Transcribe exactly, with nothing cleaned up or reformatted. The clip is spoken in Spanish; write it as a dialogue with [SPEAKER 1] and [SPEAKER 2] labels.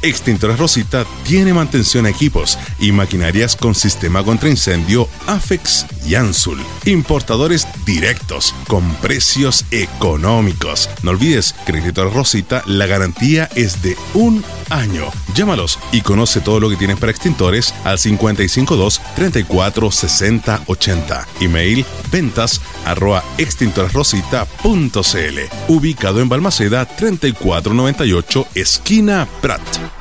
[SPEAKER 1] Extintores Rosita tiene mantención a equipos y maquinarias con sistema contra incendio Afex y Ansul. Importadores directos con precios económicos. No olvides que en Extintores Rosita la garantía es de un año. Llámalos y conoce todo lo que tienen para extintores al cincuenta y cinco dos, treinta y cuatro, sesenta, ochenta. Email ventas arroba extintoresrosita punto cl. Ubicado en Balmaceda treinta y cuatro noventa y ocho, esquina Prat.